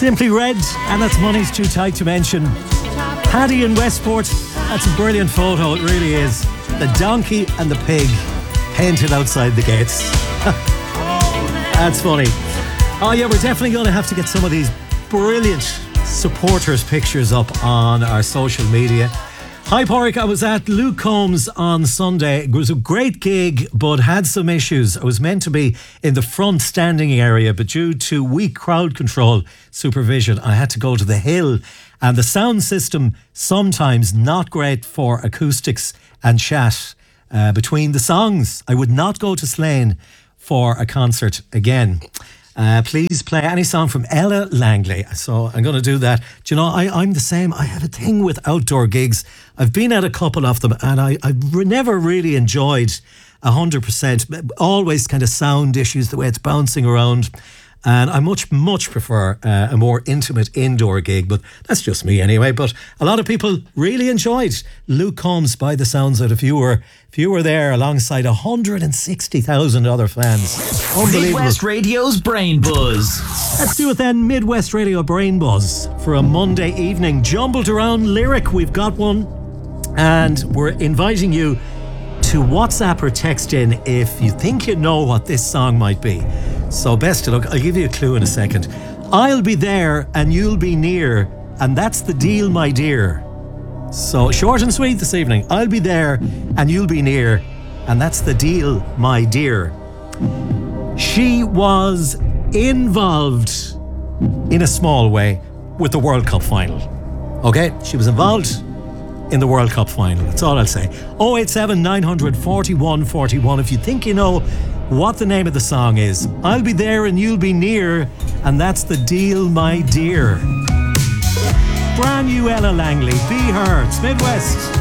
Simply Red, and that's Money's Too Tight to Mention. Paddy in Westport, that's a brilliant photo, it really is. The donkey and the pig painted outside the gates. That's funny. Oh yeah, we're definitely going to have to get some of these brilliant supporters pictures up on our social media. Hi Porrick, I was at Luke Combs on Sunday. It was a great gig, but had some issues. I was meant to be in the front standing area, but due to weak crowd control supervision, I had to go to the hill. And the sound system, sometimes not great for acoustics and chat between the songs. I would not go to Slane for a concert again. Please play any song from Ella Langley. So I'm going to do that. Do you know, I'm the same. I have a thing with outdoor gigs. I've been at a couple of them and I've never really enjoyed 100%. Always kind of sound issues, the way it's bouncing around. And I much prefer a more intimate indoor gig, but that's just me anyway. But a lot of people really enjoyed Luke Combs by the sounds of it. If you were there alongside 160,000 other fans. Unbelievable. Midwest Radio's Brain Buzz. Let's do it then. Midwest Radio Brain Buzz for a Monday evening. Jumbled around lyric, we've got one. And we're inviting you to WhatsApp or text in if you think you know what this song might be. So best of luck. I'll give you a clue in a second. I'll be there and you'll be near, and that's the deal, my dear. So short and sweet this evening. I'll be there and you'll be near, and that's the deal, my dear. She was involved in a small way with the World Cup final. Okay, she was involved in the World Cup final. That's all I'll say. 087 900 41 41 if you think you know what the name of the song is. I'll be there and you'll be near, and that's the deal, my dear. Brand new Ella Langley, Be Her. It's Midwest.